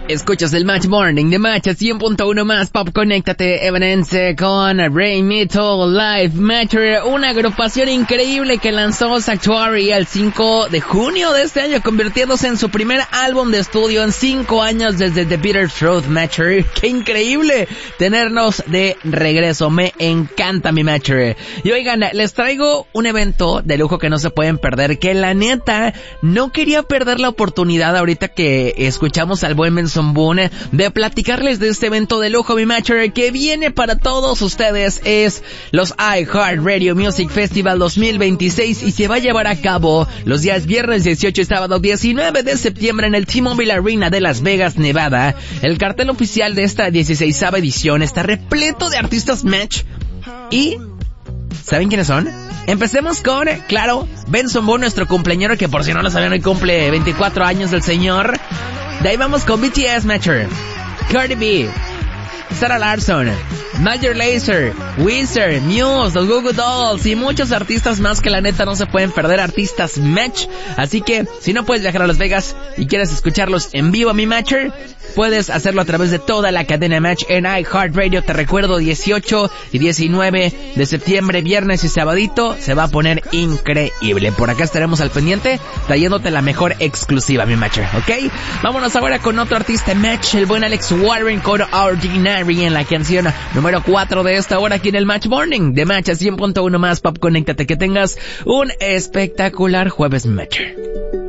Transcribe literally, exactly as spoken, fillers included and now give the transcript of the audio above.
Escuchas el Match Morning de Match a cien punto uno más Pop. Conéctate, Evanescence con Rain Metal Live Matter, una agrupación increíble que lanzó Sanctuary el cinco de junio de este año, convirtiéndose en su primer álbum de estudio en cinco años desde The Bitter Truth Matter. ¡Qué increíble tenernos de regreso! Me encanta mi Matter. Y oigan, les traigo un evento de lujo que no se pueden perder, que la neta no quería perder la oportunidad ahorita que escuchamos al buen Benson Boone de platicarles de este evento de lujo, mi Matcher, que viene para todos ustedes. Es los iHeartRadio Music Festival dos mil veintiséis y se va a llevar a cabo los días viernes dieciocho y sábado diecinueve de septiembre en el T-Mobile Arena de Las Vegas, Nevada. El cartel oficial de esta dieciseisava edición está repleto de artistas Match y... ¿saben quiénes son? Empecemos con, claro, Benson Boone, nuestro cumpleañero, que por si no lo sabían hoy cumple veinticuatro años del señor. De ahí vamos con B T S Matcher, Cardi B, Sarah Larsson, Major Lazer, Weezer, Muse, los Goo Goo Dolls y muchos artistas más que la neta no se pueden perder, artistas Match. Así que si no puedes viajar a Las Vegas y quieres escucharlos en vivo, mi Matcher, puedes hacerlo a través de toda la cadena Match en iHeartRadio. Te recuerdo, dieciocho y diecinueve de septiembre, viernes y sabadito, se va a poner increíble. Por acá estaremos al pendiente, trayéndote la mejor exclusiva, mi Matcher, ¿ok? Vámonos ahora con otro artista Match, el buen Alex Warren con Ordinary en la canción número cuatro de esta hora aquí en el Match Morning de Match a cien punto uno más Pop. Conéctate, que tengas un espectacular jueves, Matcher.